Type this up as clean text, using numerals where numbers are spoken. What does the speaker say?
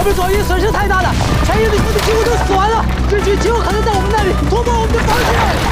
我们左翼损失太大了，前翼的兄弟几乎都死完了，日军极有可能在我们那里突破我们的防线。